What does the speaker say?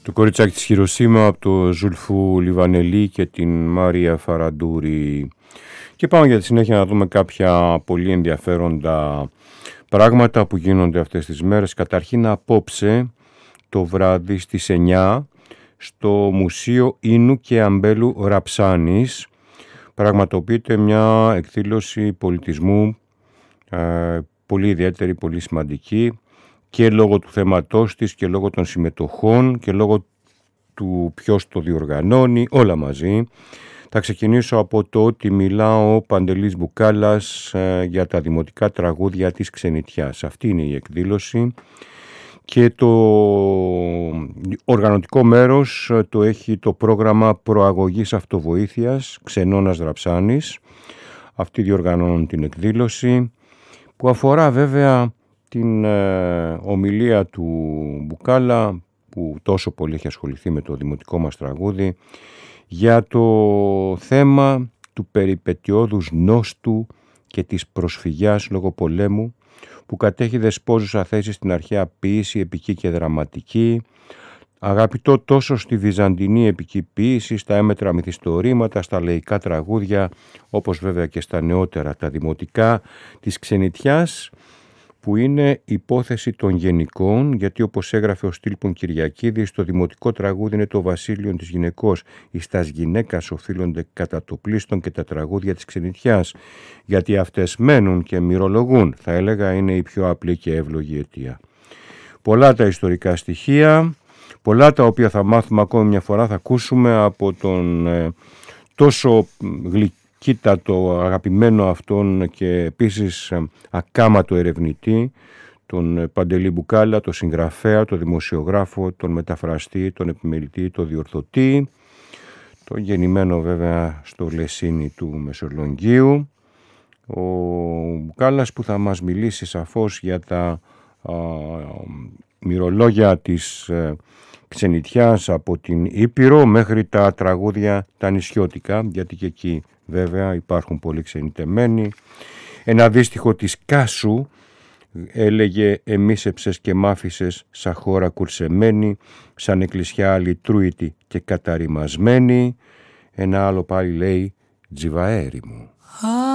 Το κοριτσάκι της Χειροσίμα από το Ζουλφού Λιβανελή και την Μάρια Φαραντούρη. Και πάμε για τη συνέχεια να δούμε κάποια πολύ ενδιαφέροντα πράγματα που γίνονται αυτές τις μέρες. Καταρχήν απόψε το βράδυ στις 9 στο Μουσείο Ίνου και Αμπέλου Ραψάνης πραγματοποιείται μια εκδήλωση πολιτισμού πολύ ιδιαίτερη, πολύ σημαντική, και λόγω του θέματός της και λόγω των συμμετοχών και λόγω του ποιος το διοργανώνει, όλα μαζί. Θα ξεκινήσω από το ότι μιλά ο Παντελής Μπουκάλας για τα δημοτικά τραγούδια της ξενιτιάς. Αυτή είναι η εκδήλωση και το οργανωτικό μέρος το έχει το πρόγραμμα προαγωγής αυτοβοήθειας Ξενώνας Ραψάνης. Αυτοί διοργανώνουν την εκδήλωση που αφορά βέβαια την ομιλία του Μπουκάλα, που τόσο πολύ έχει ασχοληθεί με το δημοτικό μας τραγούδι, για το θέμα του περιπετειώδους νόστου και της προσφυγιάς λόγω πολέμου που κατέχει δεσπόζουσα θέση στην αρχαία ποίηση, επική και δραματική, αγαπητό τόσο στη βυζαντινή επική ποίηση, στα έμετρα μυθιστορήματα, στα λαϊκά τραγούδια, όπως βέβαια και στα νεότερα τα δημοτικά της ξενιτιάς, που είναι υπόθεση των γενικών, γιατί όπως έγραφε ο Στήλπων Κυριακίδης, το δημοτικό τραγούδι είναι το βασίλειον της γυναικός, εις τας γυναίκας οφείλονται κατά το πλήστον και τα τραγούδια της ξενιτιάς, γιατί αυτές μένουν και μυρολογούν, θα έλεγα είναι η πιο απλή και εύλογη αιτία. Πολλά τα ιστορικά στοιχεία, πολλά τα οποία θα μάθουμε ακόμη μια φορά, θα ακούσουμε από τον τόσο γλυκύτατο, αγαπημένο αυτόν και επίσης ακάματο ερευνητή, τον Παντελή Μπουκάλα, τον συγγραφέα, τον δημοσιογράφο, τον μεταφραστή, τον επιμελητή, τον διορθωτή, τον γεννημένο βέβαια στο Λεσίνι του Μεσολογγίου. Ο Μπουκάλας που θα μας μιλήσει σαφώς για τα μυρολόγια της ξενιτιάς από την Ήπειρο μέχρι τα τραγούδια τα νησιώτικα, γιατί και εκεί βέβαια υπάρχουν πολλοί ξενιτεμένοι. Ένα αντίστοιχο της Κάσου έλεγε «Εμίσεψες και μάφησες σαν χώρα κουρσεμένη, σαν εκκλησιά αλητρούητη και καταρριμασμένη». Ένα άλλο πάλι λέει «Τζιβαέρι μου».